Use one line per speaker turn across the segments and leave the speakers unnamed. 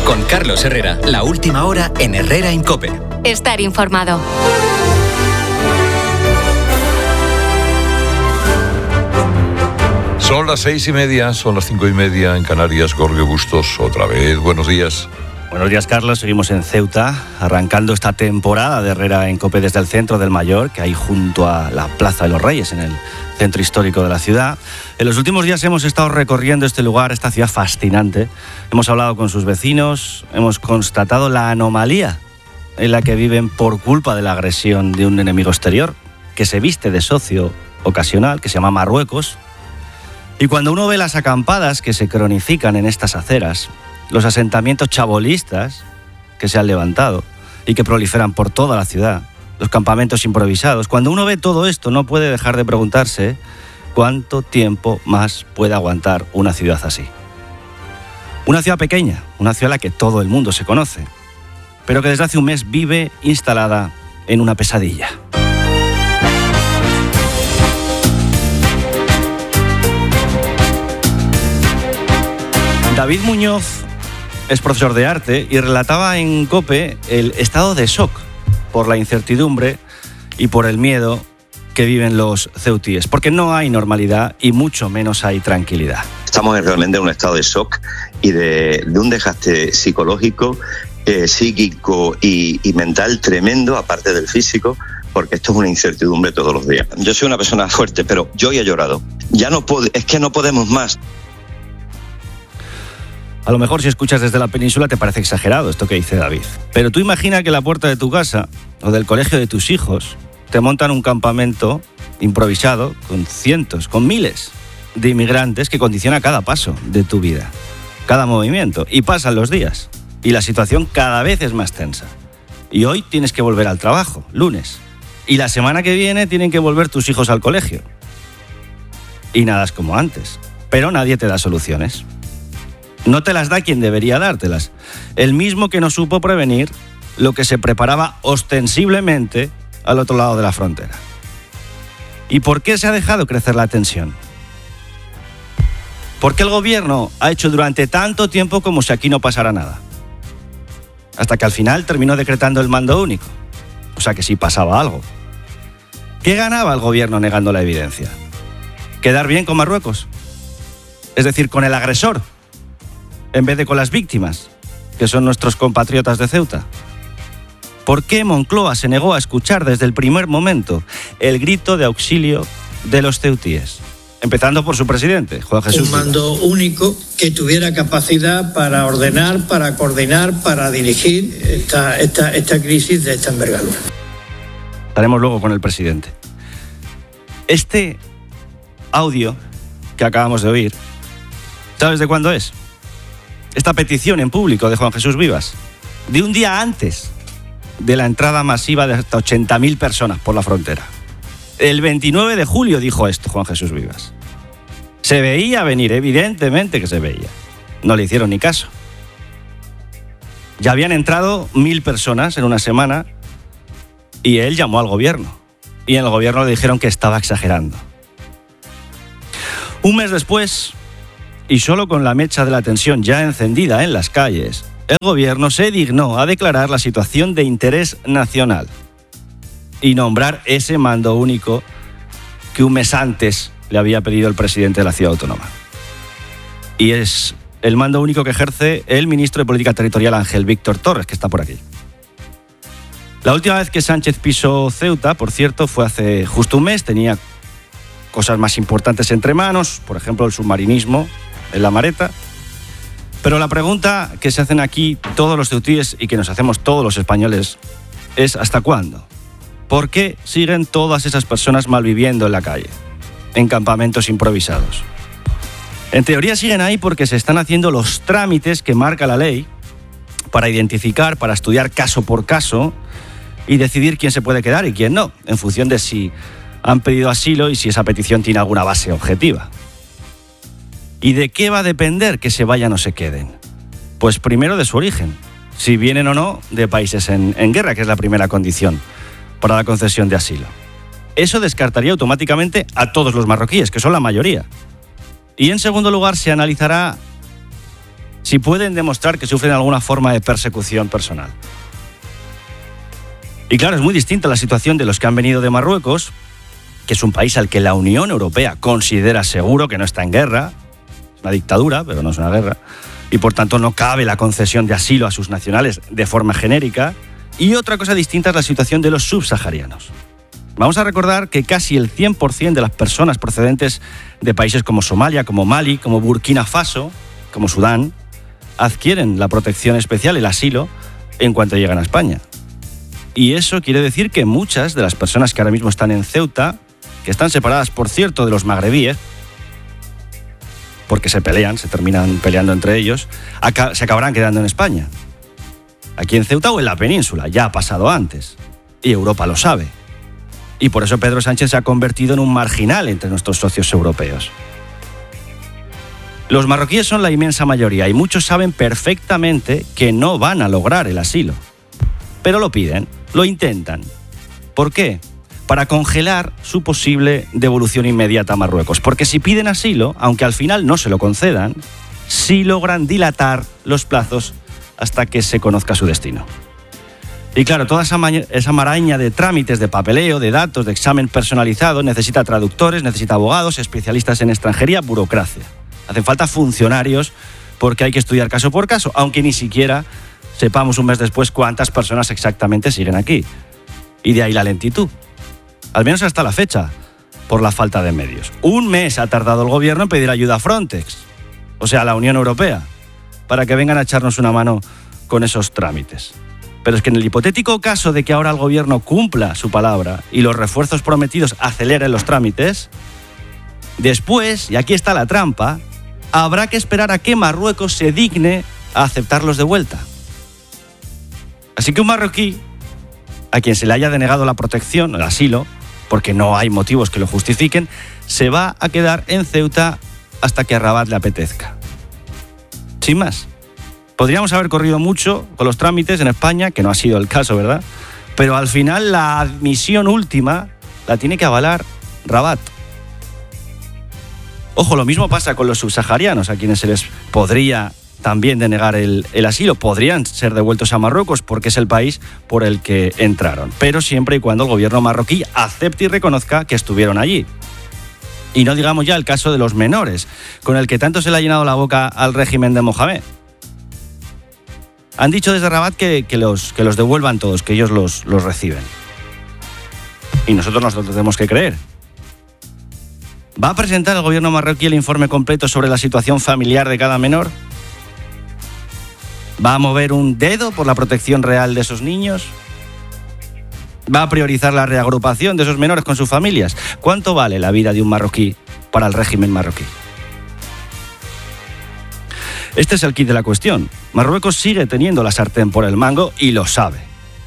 Con Carlos Herrera, la última hora en Herrera en COPE.
Estar informado.
Son las 6:30, son las 5:30 en Canarias. Gorge Bustos, otra vez. Buenos días.
Buenos días, Carlos. Seguimos en Ceuta, arrancando esta temporada de Herrera en COPE desde el centro del Mayor, que hay junto a la Plaza de los Reyes, en el centro histórico de la ciudad. En los últimos días hemos estado recorriendo este lugar, esta ciudad fascinante. Hemos hablado con sus vecinos, hemos constatado la anomalía en la que viven por culpa de la agresión de un enemigo exterior, que se viste de socio ocasional, que se llama Marruecos. Y cuando uno ve las acampadas que se cronifican en estas aceras, los asentamientos chabolistas que se han levantado y que proliferan por toda la ciudad, los campamentos improvisados, cuando uno ve todo esto no puede dejar de preguntarse cuánto tiempo más puede aguantar una ciudad así. Una ciudad pequeña, una ciudad a la que todo el mundo se conoce, pero que desde hace un mes vive instalada en una pesadilla. David Muñoz es profesor de arte y relataba en COPE el estado de shock por la incertidumbre y por el miedo que viven los ceutíes, porque no hay normalidad y mucho menos hay tranquilidad.
Estamos realmente en un estado de shock y de un desgaste psicológico, psíquico y mental tremendo, aparte del físico, porque esto es una incertidumbre todos los días. Yo soy una persona fuerte, pero yo ya he llorado. Es que no podemos más.
A lo mejor si escuchas desde la península te parece exagerado esto que dice David. Pero tú imagina que en la puerta de tu casa o del colegio de tus hijos te montan un campamento improvisado con cientos, con miles de inmigrantes que condiciona cada paso de tu vida, cada movimiento. Y pasan los días y la situación cada vez es más tensa. Y hoy tienes que volver al trabajo, lunes. Y la semana que viene tienen que volver tus hijos al colegio. Y nada es como antes. Pero nadie te da soluciones. No te las da quien debería dártelas. El mismo que no supo prevenir lo que se preparaba ostensiblemente al otro lado de la frontera. ¿Y por qué se ha dejado crecer la tensión? ¿Por qué el gobierno ha hecho durante tanto tiempo como si aquí no pasara nada? Hasta que al final terminó decretando el mando único. O sea que sí pasaba algo. ¿Qué ganaba el gobierno negando la evidencia? ¿Quedar bien con Marruecos? Es decir, con el agresor, en vez de con las víctimas, que son nuestros compatriotas de Ceuta. ¿Por qué Moncloa se negó a escuchar desde el primer momento el grito de auxilio de los ceutíes? Empezando por su presidente, Juan Jesús Vivas.
Un mando único que tuviera capacidad para ordenar, para coordinar, para dirigir esta crisis de esta envergadura.
Estaremos luego con el presidente. Este audio que acabamos de oír, ¿sabes de cuándo es? Esta petición en público de Juan Jesús Vivas, de un día antes de la entrada masiva de hasta 80.000 personas por la frontera. El 29 de julio dijo esto Juan Jesús Vivas. Se veía venir, evidentemente que se veía. No le hicieron ni caso. Ya habían entrado 1.000 personas en una semana y él llamó al gobierno. Y en el gobierno le dijeron que estaba exagerando. Un mes después, y solo con la mecha de la tensión ya encendida en las calles, el gobierno se dignó a declarar la situación de interés nacional y nombrar ese mando único que un mes antes le había pedido el presidente de la ciudad autónoma. Y es el mando único que ejerce el ministro de Política Territorial, Ángel Víctor Torres, que está por aquí. La última vez que Sánchez pisó Ceuta, por cierto, fue hace justo un mes. Tenía cosas más importantes entre manos, por ejemplo, el submarinismo en La Mareta. Pero la pregunta que se hacen aquí todos los ceutíes y que nos hacemos todos los españoles es ¿hasta cuándo? ¿Por qué siguen todas esas personas malviviendo en la calle, en campamentos improvisados? En teoría siguen ahí porque se están haciendo los trámites que marca la ley para identificar, para estudiar caso por caso y decidir quién se puede quedar y quién no, en función de si han pedido asilo y si esa petición tiene alguna base objetiva. ¿Y de qué va a depender que se vayan o se queden? Pues primero de su origen, si vienen o no de países en guerra, que es la primera condición para la concesión de asilo. Eso descartaría automáticamente a todos los marroquíes, que son la mayoría. Y en segundo lugar se analizará si pueden demostrar que sufren alguna forma de persecución personal. Y claro, es muy distinta la situación de los que han venido de Marruecos, que es un país al que la Unión Europea considera seguro, que no está en guerra, es una dictadura, pero no es una guerra, y por tanto no cabe la concesión de asilo a sus nacionales de forma genérica. Y otra cosa distinta es la situación de los subsaharianos. Vamos a recordar que casi el 100% de las personas procedentes de países como Somalia, como Mali, como Burkina Faso, como Sudán, adquieren la protección especial, el asilo, en cuanto llegan a España. Y eso quiere decir que muchas de las personas que ahora mismo están en Ceuta, que están separadas, por cierto, de los magrebíes, porque se terminan peleando entre ellos, se acabarán quedando en España. Aquí en Ceuta o en la península, ya ha pasado antes. Y Europa lo sabe. Y por eso Pedro Sánchez se ha convertido en un marginal entre nuestros socios europeos. Los marroquíes son la inmensa mayoría y muchos saben perfectamente que no van a lograr el asilo. Pero lo piden, lo intentan. ¿Por qué? Para congelar su posible devolución inmediata a Marruecos. Porque si piden asilo, aunque al final no se lo concedan, sí logran dilatar los plazos hasta que se conozca su destino. Y claro, toda esa maraña de trámites, de papeleo, de datos, de examen personalizado, necesita traductores, necesita abogados, especialistas en extranjería, burocracia. Hacen falta funcionarios porque hay que estudiar caso por caso, aunque ni siquiera sepamos un mes después cuántas personas exactamente siguen aquí. Y de ahí la lentitud. Al menos hasta la fecha, por la falta de medios. 1 mes ha tardado el gobierno en pedir ayuda a Frontex, o sea, a la Unión Europea, para que vengan a echarnos una mano con esos trámites. Pero es que en el hipotético caso de que ahora el gobierno cumpla su palabra y los refuerzos prometidos aceleren los trámites, después, y aquí está la trampa, habrá que esperar a que Marruecos se digne a aceptarlos de vuelta. Así que un marroquí, a quien se le haya denegado la protección, el asilo, porque no hay motivos que lo justifiquen, se va a quedar en Ceuta hasta que a Rabat le apetezca. Sin más. Podríamos haber corrido mucho con los trámites en España, que no ha sido el caso, ¿verdad? Pero al final la admisión última la tiene que avalar Rabat. Ojo, lo mismo pasa con los subsaharianos, a quienes se les podría también denegar el asilo. Podrían ser devueltos a Marruecos porque es el país por el que entraron, pero siempre y cuando el gobierno marroquí acepte y reconozca que estuvieron allí. Y no digamos ya el caso de los menores, con el que tanto se le ha llenado la boca al régimen de Mohamed. Han dicho desde Rabat que los devuelvan todos, que ellos los reciben. Y nosotros nos lo tenemos que creer. ¿Va a presentar el gobierno marroquí el informe completo sobre la situación familiar de cada menor? ¿Va a mover un dedo por la protección real de esos niños? ¿Va a priorizar la reagrupación de esos menores con sus familias? ¿Cuánto vale la vida de un marroquí para el régimen marroquí? Este es el quid de la cuestión. Marruecos sigue teniendo la sartén por el mango y lo sabe.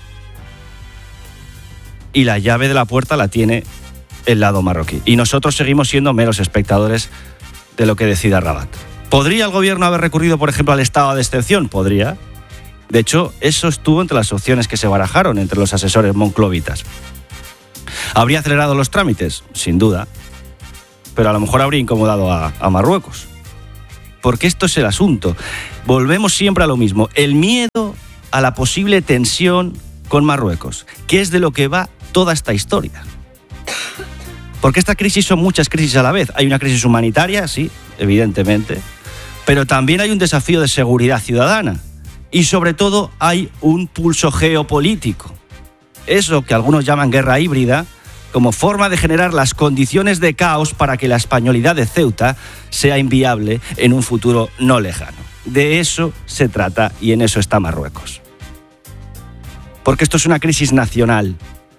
Y la llave de la puerta la tiene el lado marroquí. Y nosotros seguimos siendo meros espectadores de lo que decida Rabat. ¿Podría el gobierno haber recurrido, por ejemplo, al estado de excepción? Podría. De hecho, eso estuvo entre las opciones que se barajaron entre los asesores monclovitas. ¿Habría acelerado los trámites? Sin duda. Pero a lo mejor habría incomodado a Marruecos. Porque esto es el asunto. Volvemos siempre a lo mismo. El miedo a la posible tensión con Marruecos, que es de lo que va toda esta historia. Porque esta crisis son muchas crisis a la vez. Hay una crisis humanitaria, sí, evidentemente, pero también hay un desafío de seguridad ciudadana. Y sobre todo hay un pulso geopolítico. Eso que algunos llaman guerra híbrida, como forma de generar las condiciones de caos para que la españolidad de Ceuta sea inviable en un futuro no lejano. De eso se trata y en eso está Marruecos. Porque esto es una crisis nacional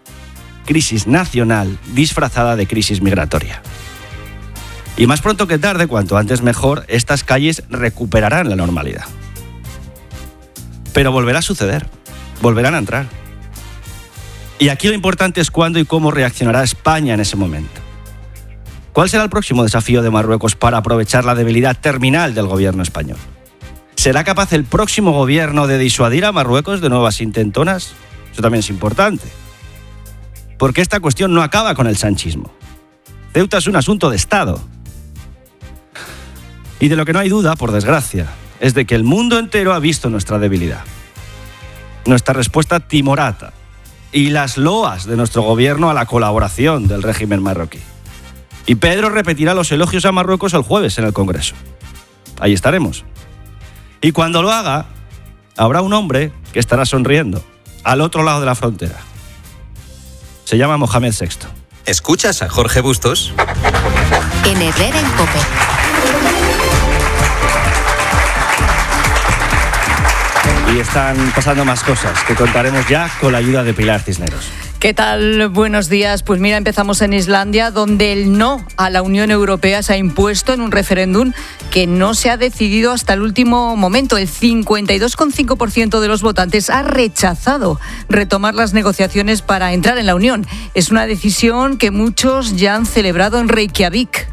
disfrazada de crisis migratoria. Y más pronto que tarde, cuanto antes mejor, estas calles recuperarán la normalidad. Pero volverá a suceder, volverán a entrar. Y aquí lo importante es cuándo y cómo reaccionará España en ese momento. ¿Cuál será el próximo desafío de Marruecos para aprovechar la debilidad terminal del gobierno español? ¿Será capaz el próximo gobierno de disuadir a Marruecos de nuevas intentonas? Eso también es importante. Porque esta cuestión no acaba con el sanchismo. Ceuta es un asunto de Estado. Y de lo que no hay duda, por desgracia, es de que el mundo entero ha visto nuestra debilidad, nuestra respuesta timorata y las loas de nuestro gobierno a la colaboración del régimen marroquí. Y Pedro repetirá los elogios a Marruecos el jueves en el Congreso. Ahí estaremos. Y cuando lo haga, habrá un hombre que estará sonriendo al otro lado de la frontera. Se llama Mohamed VI.
¿Escuchas a Jorge Bustos?
En Herrera en COPE.
Y están pasando más cosas que contaremos ya con la ayuda de Pilar Cisneros.
¿Qué tal? Buenos días. Pues mira, empezamos en Islandia, donde el no a la Unión Europea se ha impuesto en un referéndum que no se ha decidido hasta el último momento. El 52,5% de los votantes ha rechazado retomar las negociaciones para entrar en la Unión. Es una decisión que muchos ya han celebrado en Reykjavik.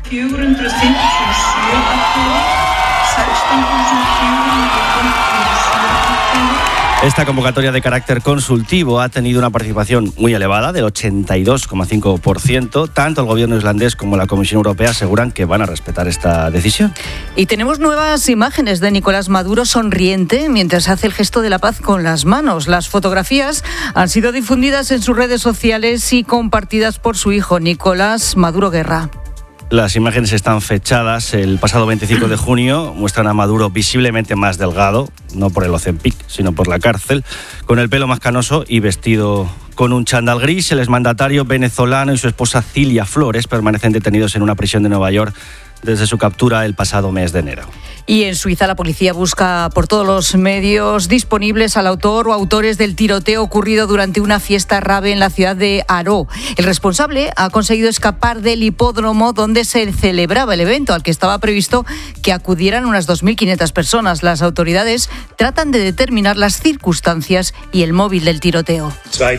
Esta convocatoria de carácter consultivo ha tenido una participación muy elevada, del 82,5%. Tanto el gobierno islandés como la Comisión Europea aseguran que van a respetar esta decisión.
Y tenemos nuevas imágenes de Nicolás Maduro sonriente mientras hace el gesto de la paz con las manos. Las fotografías han sido difundidas en sus redes sociales y compartidas por su hijo, Nicolás Maduro Guerra.
Las imágenes están fechadas el pasado 25 de junio, muestran a Maduro visiblemente más delgado, no por el Ozempic, sino por la cárcel, con el pelo más canoso y vestido con un chándal gris. El exmandatario venezolano y su esposa Cilia Flores permanecen detenidos en una prisión de Nueva York desde su captura el pasado mes de enero.
Y en Suiza la policía busca por todos los medios disponibles al autor o autores del tiroteo ocurrido durante una fiesta rave en la ciudad de Aró. El responsable ha conseguido escapar del hipódromo donde se celebraba el evento, al que estaba previsto que acudieran unas 2.500 personas. Las autoridades tratan de determinar las circunstancias y el móvil del tiroteo.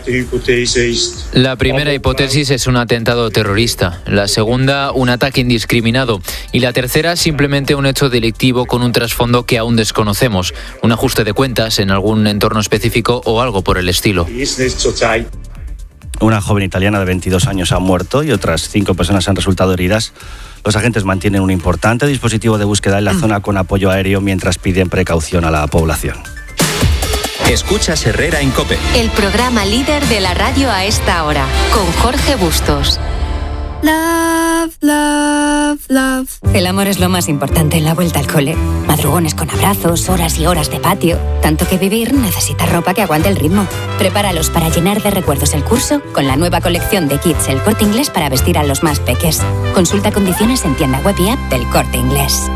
La primera hipótesis es un atentado terrorista, la segunda un ataque indiscriminado y la tercera simplemente un hecho delictivo con un trasfondo que aún desconocemos, un ajuste de cuentas en algún entorno específico o algo por el estilo.
Una joven italiana de 22 años ha muerto y otras 5 personas han resultado heridas. Los agentes mantienen un importante dispositivo de búsqueda en la zona con apoyo aéreo mientras piden precaución a la población.
Escuchas Herrera en COPE.
El programa líder de la radio a esta hora, con Jorge Bustos.
Love, love, love. El amor es lo más importante en la vuelta al cole. Madrugones con abrazos, horas y horas de patio. Tanto que vivir necesita ropa que aguante el ritmo. Prepáralos para llenar de recuerdos el curso con la nueva colección de kits El Corte Inglés para vestir a los más peques. Consulta condiciones en tienda web y app del Corte Inglés.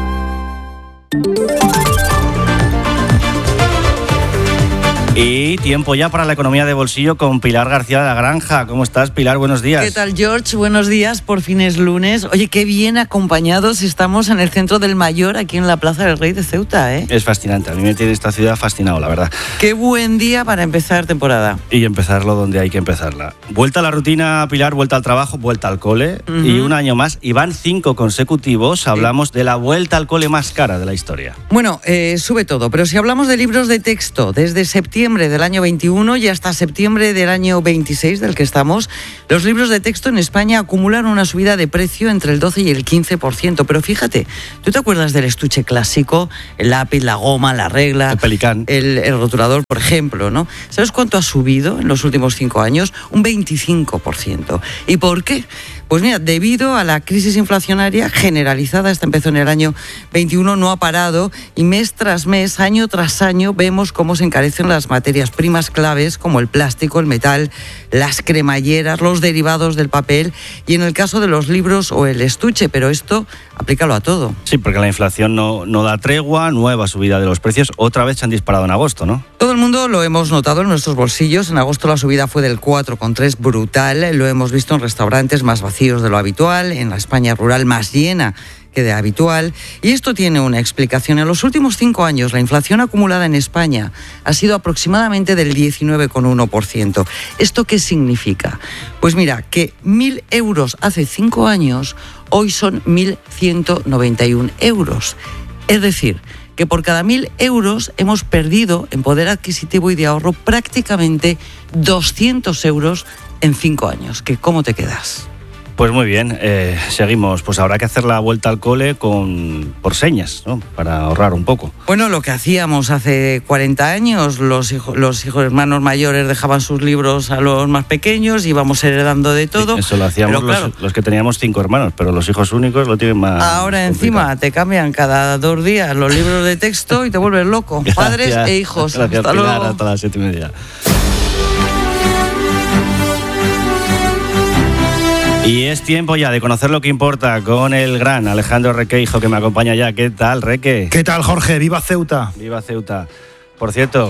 Y tiempo ya para la economía de bolsillo con Pilar García de la Granja. ¿Cómo estás, Pilar? Buenos días.
¿Qué tal, George? Buenos días. Por fin es lunes. Oye, qué bien acompañados estamos en el centro del Mayor, aquí en la Plaza del Rey de Ceuta, ¿eh?
Es fascinante. A mí me tiene esta ciudad fascinado, la verdad.
Qué buen día para empezar temporada.
Y empezarlo donde hay que empezarla. Vuelta a la rutina, Pilar, vuelta al trabajo, vuelta al cole. Uh-huh. Y un año más, y van 5 consecutivos, hablamos de la vuelta al cole más cara de la historia.
Bueno, sube todo, pero si hablamos de libros de texto, desde septiembre del año 21 y hasta septiembre del año 26, del que estamos, los libros de texto en España acumulan una subida de precio entre el 12 y el 15%. Pero fíjate, ¿tú te acuerdas del estuche clásico? El lápiz, la goma, la regla...
El Pelicán.
El rotulador, por ejemplo, ¿no? ¿Sabes cuánto ha subido en los últimos 5 años? Un 25%. ¿Y por qué? Pues mira, debido a la crisis inflacionaria generalizada, esta empezó en el año 21, no ha parado y mes tras mes, año tras año, vemos cómo se encarecen las materias primas claves como el plástico, el metal, las cremalleras, los derivados del papel y en el caso de los libros o el estuche, pero esto aplícalo a todo.
Sí, porque la inflación no da tregua, nueva subida de los precios, otra vez se han disparado en agosto, ¿no?
Todo el mundo lo hemos notado en nuestros bolsillos. En agosto la subida fue del 4,3%, brutal. Lo hemos visto en restaurantes más vacíos de lo habitual, en la España rural más llena que de habitual. Y esto tiene una explicación. En los últimos 5 años, la inflación acumulada en España ha sido aproximadamente del 19,1%. ¿Esto qué significa? Pues mira, que 1.000 euros hace 5 años, hoy son 1.191 euros. Es decir, que por cada 1.000 euros hemos perdido en poder adquisitivo y de ahorro prácticamente 200 euros en 5 años. ¿Que cómo te quedas?
Pues muy bien, seguimos. Pues habrá que hacer la vuelta al cole por señas, ¿no? Para ahorrar un poco.
Bueno, lo que hacíamos hace 40 años, los hijos hermanos mayores dejaban sus libros a los más pequeños, íbamos heredando de todo.
Sí, eso lo hacíamos claro, los que teníamos 5 hermanos, pero los hijos únicos lo tienen más
ahora complicado. Encima te cambian cada 2 días los libros de texto y te vuelves loco. Padres e hijos.
Gracias,
hasta
Pilar,
luego.
hasta las 7:30. Y es tiempo ya de conocer lo que importa con el gran Alejandro Requeijo, que me acompaña ya. ¿Qué tal, Reque?
¿Qué tal, Jorge? ¡Viva Ceuta!
¡Viva Ceuta! Por cierto,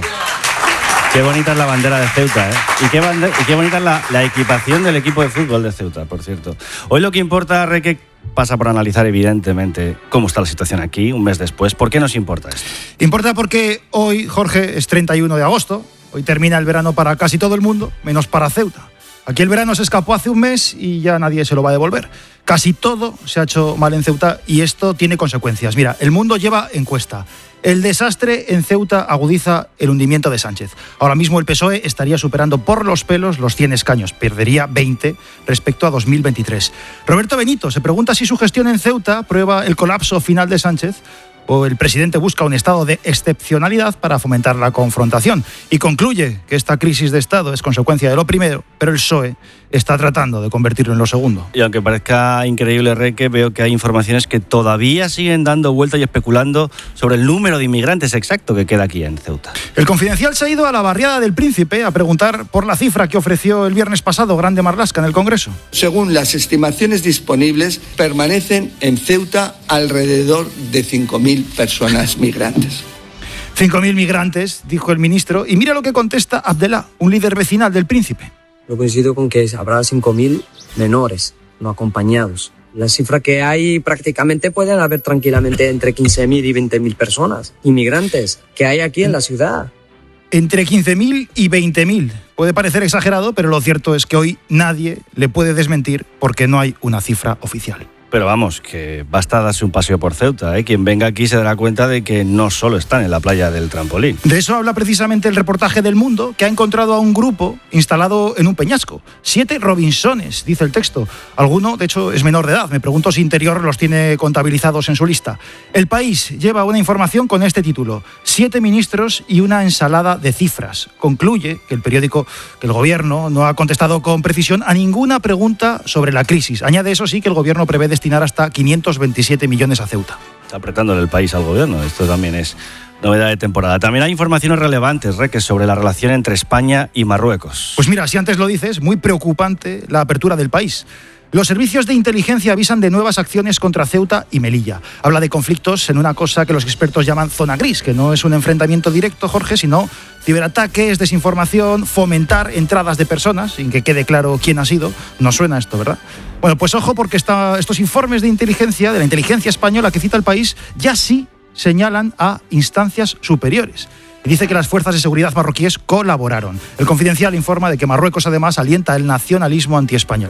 qué bonita es la bandera de Ceuta, ¿eh? Y qué bonita es la equipación del equipo de fútbol de Ceuta, por cierto. Hoy lo que importa, Reque, pasa por analizar evidentemente cómo está la situación aquí, un mes después. ¿Por qué nos importa esto?
Importa porque hoy, Jorge, es 31 de agosto. Hoy termina el verano para casi todo el mundo, menos para Ceuta. Aquí el verano se escapó hace un mes y ya nadie se lo va a devolver. Casi todo se ha hecho mal en Ceuta y esto tiene consecuencias. Mira, El Mundo lleva encuesta. El desastre en Ceuta agudiza el hundimiento de Sánchez. Ahora mismo el PSOE estaría superando por los pelos los 100 escaños. Perdería 20 respecto a 2023. Roberto Benito se pregunta si su gestión en Ceuta prueba el colapso final de Sánchez o el presidente busca un estado de excepcionalidad para fomentar la confrontación. Y concluye que esta crisis de Estado es consecuencia de lo primero, pero el PSOE está tratando de convertirlo en lo segundo.
Y aunque parezca increíble, Reque, veo que hay informaciones que todavía siguen dando vueltas y especulando sobre el número de inmigrantes exacto que queda aquí en Ceuta.
El Confidencial se ha ido a la barriada del Príncipe a preguntar por la cifra que ofreció el viernes pasado Grande Marlaska en el Congreso.
Según las estimaciones disponibles, permanecen en Ceuta alrededor de 5.000 personas migrantes.
5.000 migrantes, dijo el ministro, y mira lo que contesta Abdelá, un líder vecinal del Príncipe.
Yo coincido con que habrá 5.000 menores no acompañados. La cifra que hay prácticamente pueden haber tranquilamente entre 15.000 y 20.000 personas, inmigrantes, que hay aquí en la ciudad.
Entre 15.000 y 20.000. Puede parecer exagerado, pero lo cierto es que hoy nadie le puede desmentir porque no hay una cifra oficial.
Pero vamos, que basta darse un paseo por Ceuta, ¿eh? Quien venga aquí se dará cuenta de que no solo están en la playa del Trampolín.
De eso habla precisamente el reportaje del Mundo, que ha encontrado a un grupo instalado en un peñasco. 7 Robinsones, dice el texto. Alguno, de hecho, es menor de edad. Me pregunto si Interior los tiene contabilizados en su lista. El País lleva una información con este título: 7 ministros y una ensalada de cifras. Concluye que el periódico, que el gobierno no ha contestado con precisión a ninguna pregunta sobre la crisis. Añade, eso sí, que el gobierno prevé destinar hasta 527 millones a Ceuta.
Está apretándole el país al gobierno. Esto también es novedad de temporada. También hay informaciones relevantes, Reque, sobre la relación entre España y Marruecos.
Pues mira, si antes lo dices, muy preocupante la apertura del país. Los servicios de inteligencia avisan de nuevas acciones contra Ceuta y Melilla. Habla de conflictos en una cosa que los expertos llaman zona gris, que no es un enfrentamiento directo, Jorge, sino ciberataques, desinformación, fomentar entradas de personas, sin que quede claro quién ha sido. No suena esto, ¿verdad? Bueno, pues ojo, porque estos informes de inteligencia, de la inteligencia española que cita el País, ya sí señalan a instancias superiores. Y dice que las fuerzas de seguridad marroquíes colaboraron. El Confidencial informa de que Marruecos además alienta el nacionalismo antiespañol.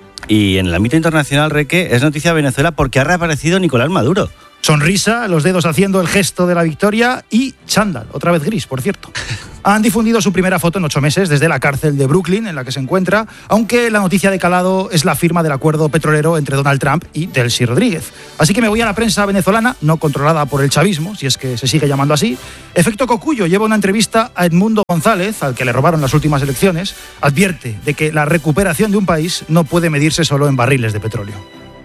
Y en el ámbito internacional, Reque, es noticia de Venezuela porque ha reaparecido Nicolás Maduro.
Sonrisa, los dedos haciendo el gesto de la victoria y chándal, otra vez gris, por cierto. Han difundido su primera foto en 8 meses desde la cárcel de Brooklyn en la que se encuentra, aunque la noticia de calado es la firma del acuerdo petrolero entre Donald Trump y Delcy Rodríguez. Así que me voy a la prensa venezolana, no controlada por el chavismo, si es que se sigue llamando así. Efecto Cocuyo lleva una entrevista a Edmundo González, al que le robaron las últimas elecciones. Advierte de que la recuperación de un país no puede medirse solo en barriles de petróleo.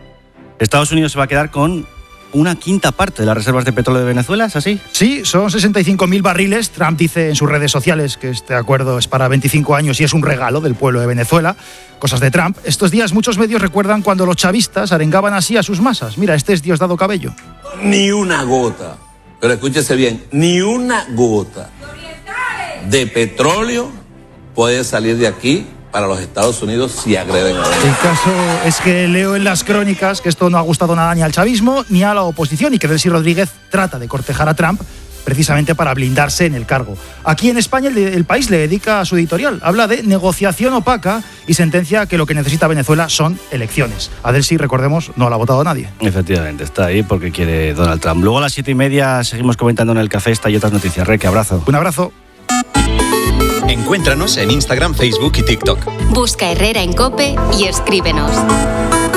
Estados Unidos se va a quedar con una quinta parte de las reservas de petróleo de Venezuela, ¿es así?
Sí, son 65.000 barriles. Trump dice en sus redes sociales que este acuerdo es para 25 años y es un regalo del pueblo de Venezuela. Cosas de Trump. Estos días muchos medios recuerdan cuando los chavistas arengaban así a sus masas. Mira, este es Diosdado Cabello.
Ni una gota, pero escúchese bien, ni una gota de petróleo puede salir de aquí para los Estados Unidos si agreden a Venezuela.
El caso es que leo en las crónicas que esto no ha gustado nada ni al chavismo ni a la oposición y que Delcy Rodríguez trata de cortejar a Trump precisamente para blindarse en el cargo. Aquí en España el País le dedica a su editorial. Habla de negociación opaca y sentencia que lo que necesita Venezuela son elecciones. A Delcy, recordemos, no la ha votado nadie.
Efectivamente, está ahí porque quiere Donald Trump. Luego a las 7:30 seguimos comentando en el café esta y otras noticias. Reque, abrazo.
Un abrazo.
Encuéntranos en Instagram, Facebook y TikTok.
Busca Herrera en COPE y escríbenos.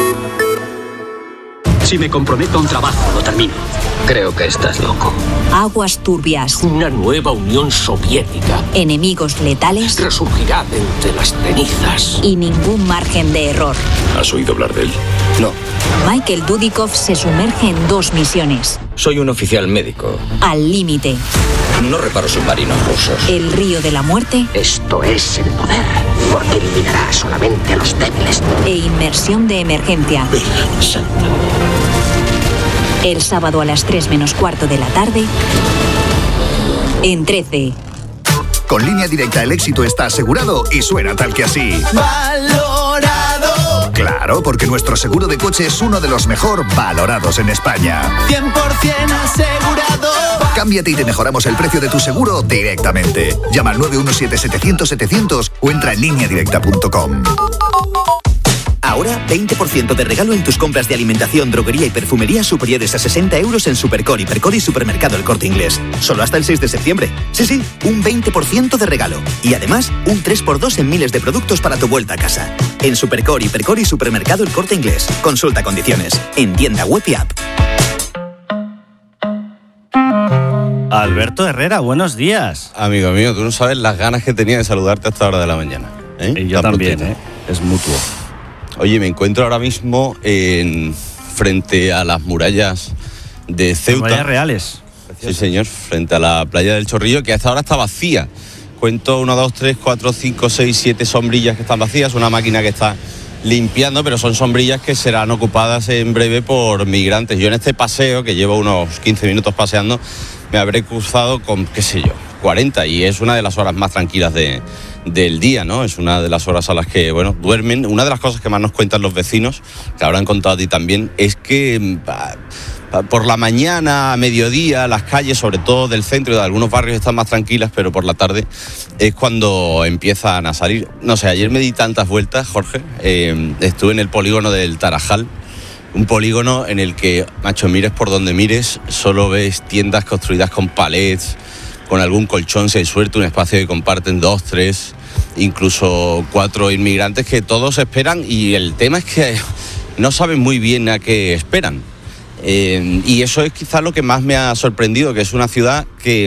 Si me comprometo a un trabajo, lo termino. Creo que estás loco.
Aguas turbias.
Una nueva Unión Soviética.
Enemigos letales.
Resurgirá de entre las cenizas.
Y ningún margen de error.
¿Has oído hablar de él?
No.
Michael Dudikoff se sumerge en 2 misiones.
Soy un oficial médico.
Al límite.
No reparo submarinos rusos.
El río de la muerte.
Esto es el poder, porque eliminará solamente a los débiles.
E inmersión de emergencia.
Virgen Santa.
El sábado a las 3 menos cuarto de la tarde. En 13.
Con Línea Directa el éxito está asegurado y suena tal que así.
¡Valorado!
Claro, porque nuestro seguro de coche es uno de los mejor valorados en España.
100% asegurado.
Cámbiate y te mejoramos el precio de tu seguro directamente. Llama al 917-700-700 o entra en lineadirecta.com.
Ahora, 20% de regalo en tus compras de alimentación, droguería y perfumería superiores a 60 euros en Supercor, Hipercor y Supermercado El Corte Inglés. Solo hasta el 6 de septiembre. Sí, un 20% de regalo. Y además, un 3x2 en miles de productos para tu vuelta a casa. En Supercor, Hipercor y Supermercado El Corte Inglés. Consulta condiciones. En tienda web y app.
Alberto Herrera, buenos días.
Amigo mío, tú no sabes las ganas que tenía de saludarte a esta hora de la mañana.
Y yo también, es mutuo.
Oye, me encuentro ahora mismo frente a las murallas de Ceuta.
Murallas reales.
Sí, señor, frente a la playa del Chorrillo, que a esta hora está vacía. Cuento 1, 2, 3, 4, 5, 6, 7 sombrillas que están vacías, una máquina que está limpiando, pero son sombrillas que serán ocupadas en breve por migrantes. Yo en este paseo, que llevo unos 15 minutos paseando, me habré cruzado con, 40, y es una de las horas más tranquilas del día, ¿no? Es una de las horas a las que, duermen. Una de las cosas que más nos cuentan los vecinos, que habrán contado a ti también, es que por la mañana, a mediodía, las calles, sobre todo del centro y de algunos barrios, están más tranquilas, pero por la tarde es cuando empiezan a salir. No sé, ayer me di tantas vueltas, Jorge, estuve en el polígono del Tarajal, un polígono en el que, macho, mires por donde mires, solo ves tiendas construidas con palets, con algún colchón si hay suerte, un espacio que comparten 2, 3, incluso 4 inmigrantes que todos esperan, y el tema es que no saben muy bien a qué esperan. Y eso es quizás lo que más me ha sorprendido, que es una ciudad que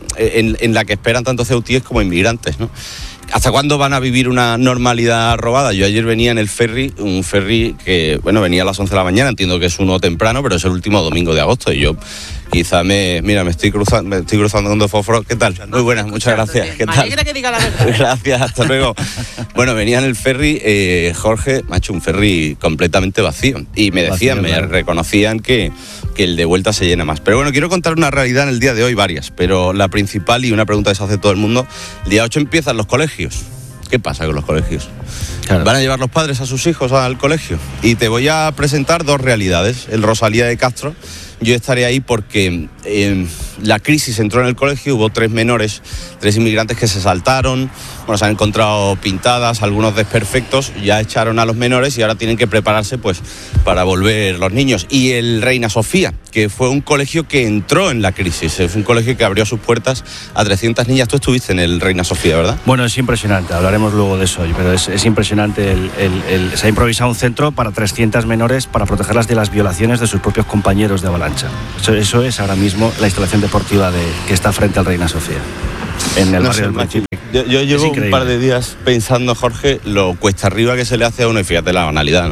en la que esperan tanto ceutíes como inmigrantes, ¿no? ¿Hasta cuándo van a vivir una normalidad robada? Yo ayer venía en el ferry, un ferry que, venía a las 11 de la mañana, entiendo que es uno temprano, pero es el último domingo de agosto, y yo quizá me estoy cruzando con 2 fósforos. ¿Qué tal? Muy buenas, muchas gracias. ¿Qué tal?
Me alegra que diga la verdad.
Gracias, hasta luego. Venía en el ferry, Jorge, macho, un ferry completamente vacío, y me decían, me reconocían que el de vuelta se llena más. Pero quiero contar una realidad en el día de hoy, varias, pero la principal, y una pregunta que se hace todo el mundo: el día 8 empiezan los colegios. ¿Qué pasa con los colegios? Claro. ¿Van a llevar los padres a sus hijos al colegio? Y te voy a presentar 2 realidades. En Rosalía de Castro, yo estaré ahí porque la crisis entró en el colegio, hubo 3 menores, 3 inmigrantes que se saltaron, se han encontrado pintadas, algunos desperfectos, ya echaron a los menores y ahora tienen que prepararse para volver los niños. Y el Reina Sofía, que fue un colegio que entró en la crisis, es un colegio que abrió sus puertas a 300 niñas. Tú estuviste en el Reina Sofía, ¿verdad?
Es impresionante, hablaremos luego de eso, pero es impresionante. Se ha improvisado un centro para 300 menores para protegerlas de las violaciones de sus propios compañeros de avalancha. Eso es ahora mismo la instalación deportiva que está frente al Reina Sofía, en el barrio del Principio.
Yo llevo un par de días pensando, Jorge, lo cuesta arriba que se le hace a uno, y fíjate la banalidad, ¿no?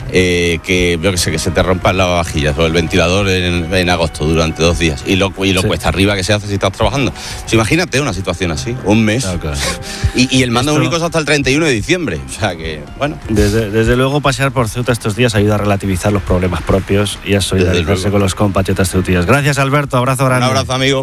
Que se te rompan las vajillas o el ventilador en agosto durante 2 días, y lo cuesta arriba que se hace si estás trabajando. Imagínate una situación así, un mes, claro. Y el mando único es hasta el 31 de diciembre, o sea que,
Desde luego, pasear por Ceuta estos días ayuda a relativizar los problemas propios y a solidarizarse con los compatriotas ceutíes. Gracias, Alberto, abrazo grande.
Un abrazo, amigo.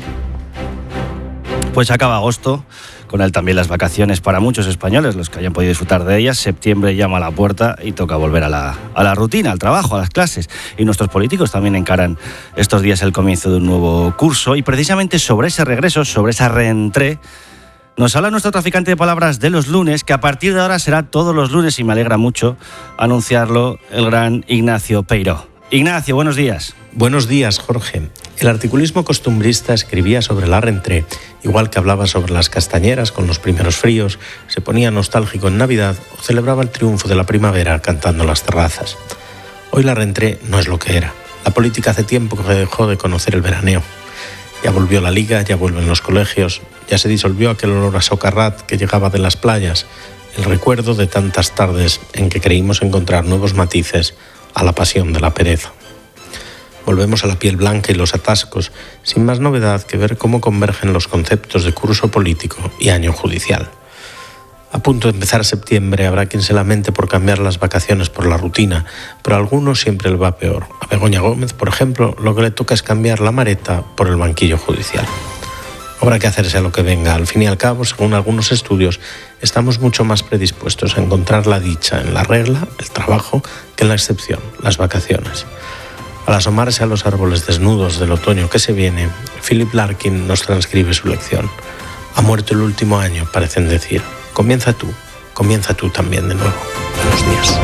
Pues acaba agosto, con él también las vacaciones para muchos españoles, los que hayan podido disfrutar de ellas. Septiembre llama a la puerta y toca volver a la rutina, al trabajo, a las clases. Y nuestros políticos también encaran estos días el comienzo de un nuevo curso. Y precisamente sobre ese regreso, sobre esa reentrée, nos habla nuestro traficante de palabras de los lunes, que a partir de ahora será todos los lunes, y me alegra mucho anunciarlo, el gran Ignacio Peiró. Ignacio, buenos días.
Buenos días, Jorge. El articulismo costumbrista escribía sobre la rentrée, igual que hablaba sobre las castañeras con los primeros fríos, se ponía nostálgico en Navidad o celebraba el triunfo de la primavera cantando en las terrazas. Hoy la rentrée no es lo que era. La política hace tiempo que dejó de conocer el veraneo. Ya volvió la liga, ya vuelven los colegios, ya se disolvió aquel olor a socarrat que llegaba de las playas, el recuerdo de tantas tardes en que creímos encontrar nuevos matices a la pasión de la pereza. Volvemos a la piel blanca y los atascos, sin más novedad que ver cómo convergen los conceptos de curso político y año judicial. A punto de empezar septiembre habrá quien se lamente por cambiar las vacaciones por la rutina, pero a algunos siempre le va peor. A Begoña Gómez, por ejemplo, lo que le toca es cambiar la mareta por el banquillo judicial. Habrá que hacerse a lo que venga. Al fin y al cabo, según algunos estudios, estamos mucho más predispuestos a encontrar la dicha en la regla, el trabajo, que en la excepción, las vacaciones. Al asomarse a los árboles desnudos del otoño que se viene, Philip Larkin nos transcribe su lección. Ha muerto el último año, parecen decir. Comienza tú también de nuevo. Buenos días.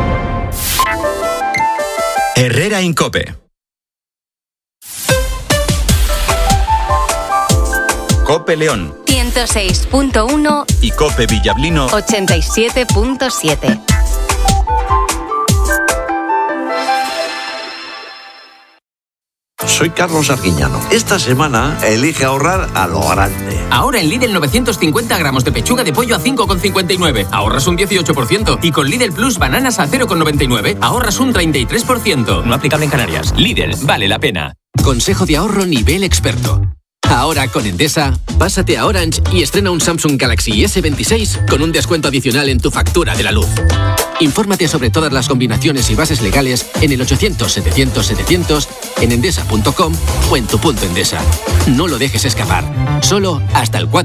Herrera en COPE. COPE León
106.1
y COPE Villablino
87.7.
Soy Carlos Arguiñano. Esta semana elige ahorrar a lo grande.
Ahora en Lidl 950 gramos de pechuga de pollo a 5,59. Ahorras un 18%. Y con Lidl Plus bananas a 0,99. Ahorras un 33%. No aplicable en Canarias. Lidl, vale la pena. Consejo de ahorro nivel experto. Ahora con Endesa, pásate a Orange y estrena un Samsung Galaxy S26 con un descuento adicional en tu factura de la luz. Infórmate sobre todas las combinaciones y bases legales en el 800-700-700, en endesa.com o en tu punto Endesa. No lo dejes escapar. Solo hasta el 4